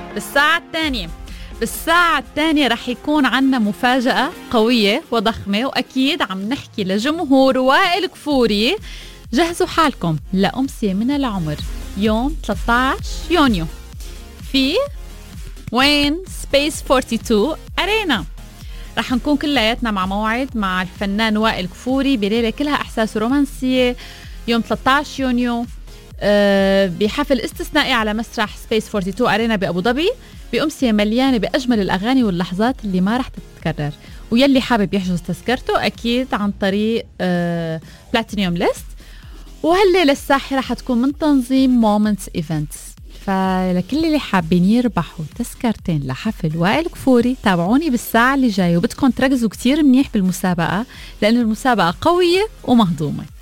بالساعة الثانية رح يكون عنا مفاجأة قوية وضخمة، وأكيد عم نحكي لجمهور وائل كفوري. جهزوا حالكم لأمسية من العمر يوم 13 يونيو في وين سبيس 42 أرينا. رح نكون كلياتنا مع موعد مع الفنان وائل كفوري بليلة كلها إحساس رومانسية يوم 13 يونيو بحفل استثنائي على مسرح سبيس 42 أرينا بأبو ظبي، بأمسية مليانة بأجمل الأغاني واللحظات اللي ما رح تتكرر. ويلي حابب يحجز تذكرته أكيد عن طريق بلاتينيوم ليست. وهالليلة الساحرة حتكون من تنظيم مومنتس إيفنتس، فلكل اللي حابين يربحوا تذكرتين لحفل وائل كفوري تابعوني بالساعة اللي جاية، وبدكم تركزوا كتير منيح بالمسابقة لأن المسابقة قوية ومهضومة.